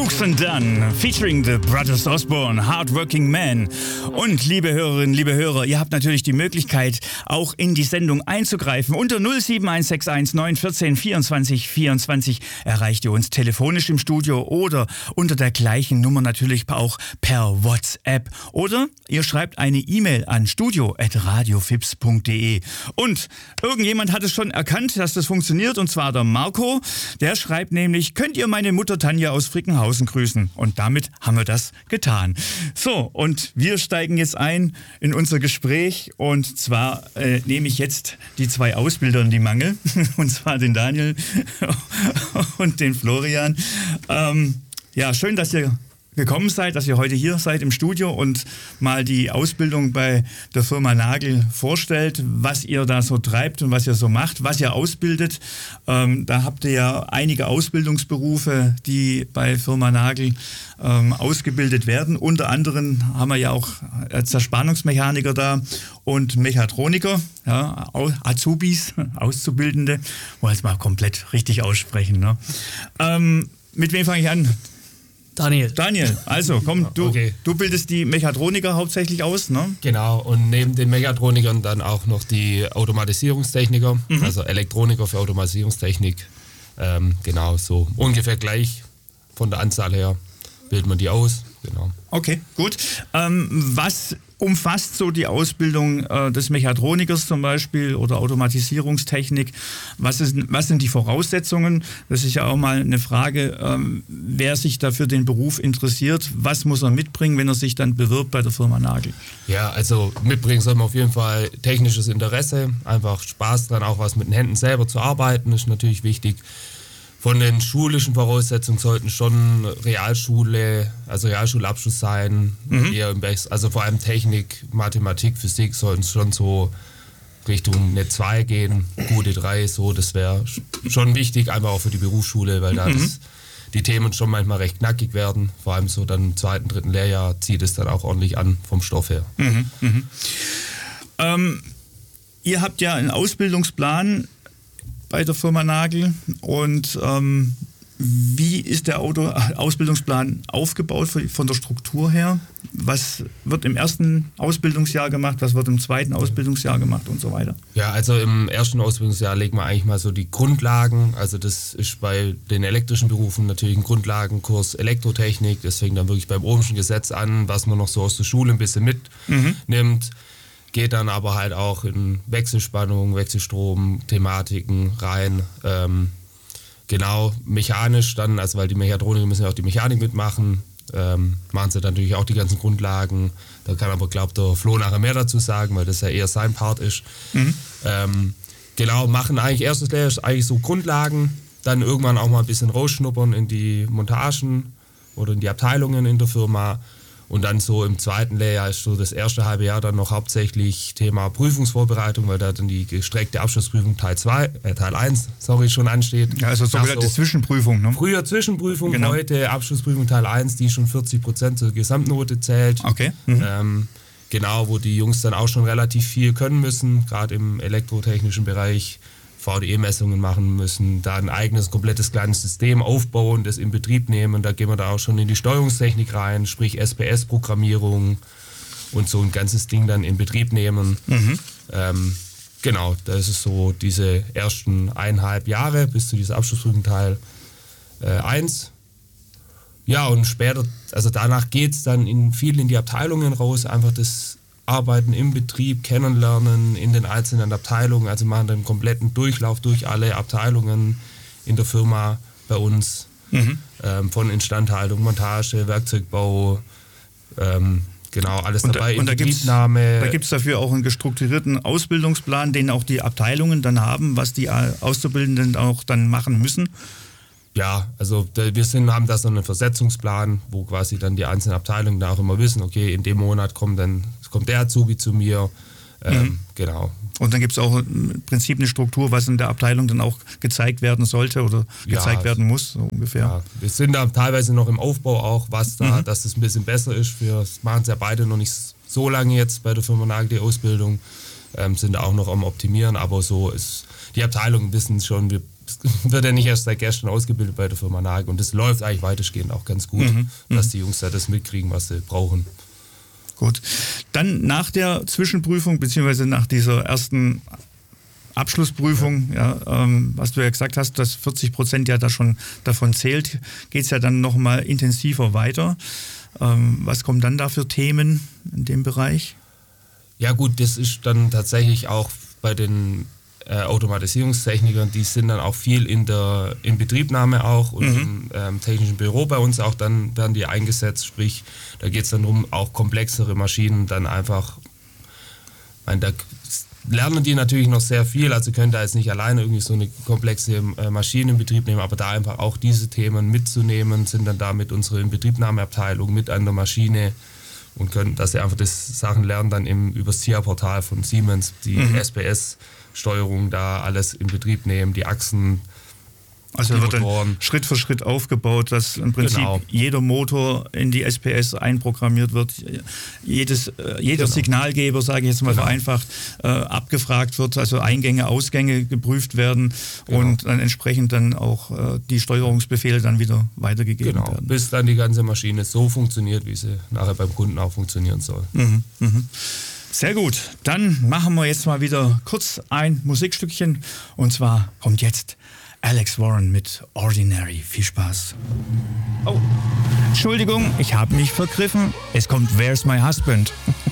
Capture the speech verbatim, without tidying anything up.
Brooks and Dunn, featuring the Brothers Osborne, Hardworking Man. Und liebe Hörerinnen, liebe Hörer, ihr habt natürlich die Möglichkeit, auch in die Sendung einzugreifen. Unter null sieben eins sechs eins neun eins vier vierundzwanzig vierundzwanzig erreicht ihr uns telefonisch im Studio oder unter der gleichen Nummer natürlich auch per WhatsApp. Oder ihr schreibt eine E-Mail an studio at radiofips punkt de. Und irgendjemand hat es schon erkannt, dass das funktioniert, und zwar der Marco. Der schreibt nämlich: Könnt ihr meine Mutter Tanja aus Frickenhausen grüßen? Und damit haben wir das getan. So, und wir steigen jetzt ein in unser Gespräch, und zwar äh, nehme ich jetzt die zwei Ausbilder in die Mangel, und zwar den Daniel und den Florian. Ähm, ja, schön, dass ihr gekommen seid, dass ihr heute hier seid im Studio und mal die Ausbildung bei der Firma Nagel vorstellt, was ihr da so treibt und was ihr so macht, was ihr ausbildet. Ähm, da habt ihr ja einige Ausbildungsberufe, die bei Firma Nagel ähm, ausgebildet werden. Unter anderem haben wir ja auch Zerspannungsmechaniker da und Mechatroniker, ja, Azubis, Auszubildende. Wollen wir jetzt mal komplett richtig aussprechen, ne? Ähm, mit wem fange ich an? Daniel. Daniel, also komm, du, okay. du bildest die Mechatroniker hauptsächlich aus, ne? Genau, und neben den Mechatronikern dann auch noch die Automatisierungstechniker, mhm. also Elektroniker für Automatisierungstechnik. Ähm, genau, so ungefähr gleich von der Anzahl her bildet man die aus. Genau. Okay, gut. Ähm, was umfasst so die Ausbildung äh, des Mechatronikers zum Beispiel oder Automatisierungstechnik? Was, ist, was sind die Voraussetzungen? Das ist ja auch mal eine Frage, ähm, wer sich dafür den Beruf interessiert. Was muss er mitbringen, wenn er sich dann bewirbt bei der Firma Nagel? Ja, also mitbringen soll man auf jeden Fall technisches Interesse, einfach Spaß dran, auch was mit den Händen selber zu arbeiten, ist natürlich wichtig. Von den schulischen Voraussetzungen sollten schon Realschule, also Realschulabschluss sein, mhm. eher im Best, also vor allem Technik, Mathematik, Physik sollten schon so Richtung eine zwei gehen, gute drei, so, das wäre schon wichtig, einfach auch für die Berufsschule, weil da mhm. das, die Themen schon manchmal recht knackig werden, vor allem so dann im zweiten, dritten Lehrjahr zieht es dann auch ordentlich an vom Stoff her. Mhm. Mhm. Ähm, ihr habt ja einen Ausbildungsplan bei der Firma Nagel, und ähm, wie ist der Auto- Ausbildungsplan aufgebaut von der Struktur her? Was wird im ersten Ausbildungsjahr gemacht, was wird im zweiten Ausbildungsjahr gemacht und so weiter? Ja, also im ersten Ausbildungsjahr legen wir eigentlich mal so die Grundlagen, also das ist bei den elektrischen Berufen natürlich ein Grundlagenkurs Elektrotechnik, das fängt dann wirklich beim Ohmschen Gesetz an, was man noch so aus der Schule ein bisschen mitnimmt. Mhm. Geht dann aber halt auch in Wechselspannung, Wechselstrom, Thematiken rein. Ähm, genau, mechanisch dann, also weil die Mechatroniker müssen ja auch die Mechanik mitmachen, ähm, machen sie dann natürlich auch die ganzen Grundlagen. Da kann aber, glaube der Flo nachher mehr dazu sagen, weil das ja eher sein Part ist. Mhm. Ähm, genau, machen eigentlich erstes Lehrjahr ist eigentlich so Grundlagen, dann irgendwann auch mal ein bisschen rausschnuppern in die Montagen oder in die Abteilungen in der Firma. Und dann so im zweiten Lehrjahr ist so das erste halbe Jahr dann noch hauptsächlich Thema Prüfungsvorbereitung, weil da dann die gestreckte Abschlussprüfung Teil zwei, äh, Teil eins, sorry, schon ansteht. Ja, also sogenannte so Zwischenprüfung, ne? Früher Zwischenprüfung, genau. Heute Abschlussprüfung Teil eins, die schon vierzig Prozent zur Gesamtnote zählt. Okay. Mhm. Ähm, genau, wo die Jungs dann auch schon relativ viel können müssen, gerade im elektrotechnischen Bereich. V D E-Messungen machen müssen, da ein eigenes, komplettes kleines System aufbauen, das in Betrieb nehmen. Da gehen wir da auch schon in die Steuerungstechnik rein, sprich S P S-Programmierung und so ein ganzes Ding dann in Betrieb nehmen. Mhm. Ähm, genau, das ist so diese ersten eineinhalb Jahre bis zu dieser Abschlussprüfung Teil äh, eins. Ja, und später, also danach geht es dann in, viel in die Abteilungen raus, einfach das Arbeiten im Betrieb, kennenlernen in den einzelnen Abteilungen, also machen dann einen kompletten Durchlauf durch alle Abteilungen in der Firma bei uns, mhm. ähm, von Instandhaltung, Montage, Werkzeugbau, ähm, genau, alles und, dabei, und Inbetriebnahme. Da gibt es dafür auch einen strukturierten Ausbildungsplan, den auch die Abteilungen dann haben, was die Auszubildenden auch dann machen müssen. Ja, also wir sind, haben da so einen Versetzungsplan, wo quasi dann die einzelnen Abteilungen da auch immer wissen, okay, in dem Monat kommt dann kommt der Azubi zu mir. Ähm, mhm. Genau. Und dann gibt es auch im Prinzip eine Struktur, was in der Abteilung dann auch gezeigt werden sollte oder gezeigt ja, werden muss, so ungefähr. Ja, wir sind da teilweise noch im Aufbau auch, was da, mhm. dass das ein bisschen besser ist. Wir machen es ja beide noch nicht so lange jetzt bei der Firma Nagel, die Ausbildung, ähm, sind da auch noch am Optimieren, aber so ist, die Abteilungen wissen schon, wir wird ja nicht erst seit gestern ausgebildet bei der Firma Nagel und das läuft eigentlich weitestgehend auch ganz gut, mhm. dass die Jungs da das mitkriegen, was sie brauchen. Gut. Dann nach der Zwischenprüfung, beziehungsweise nach dieser ersten Abschlussprüfung, ja, ähm, was du ja gesagt hast, dass vierzig Prozent ja da schon davon zählt, geht es ja dann nochmal intensiver weiter. Ähm, was kommen dann da für Themen in dem Bereich? Ja gut, das ist dann tatsächlich auch bei den äh, Automatisierungstechnikern, die sind dann auch viel in der Inbetriebnahme auch und mhm. im ähm, technischen Büro bei uns auch, dann werden die eingesetzt, sprich, da geht es dann darum, auch komplexere Maschinen dann einfach, ich meine, da lernen die natürlich noch sehr viel, also können da jetzt nicht alleine irgendwie so eine komplexe äh, Maschine in Betrieb nehmen, aber da einfach auch diese Themen mitzunehmen, sind dann da mit unserer Inbetriebnahmeabteilung mit an der Maschine und können, dass sie einfach das Sachen lernen, dann im, über das S I A-Portal von Siemens, die mhm. S P S-Steuerung da alles in Betrieb nehmen, die Achsen. Also wird dann Schritt für Schritt aufgebaut, dass im Prinzip genau. jeder Motor in die S P S einprogrammiert wird, jedes, jeder genau. Signalgeber, sage ich jetzt mal genau. vereinfacht, äh, abgefragt wird, also Eingänge, Ausgänge geprüft werden genau. und dann entsprechend dann auch äh, die Steuerungsbefehle dann wieder weitergegeben genau. werden. Bis dann die ganze Maschine so funktioniert, wie sie nachher beim Kunden auch funktionieren soll. Mhm, mhm. Sehr gut, dann machen wir jetzt mal wieder kurz ein Musikstückchen und zwar kommt jetzt Alex Warren mit Ordinary. Viel Spaß. Oh, Entschuldigung, ich habe mich vergriffen. Es kommt Where's My Husband?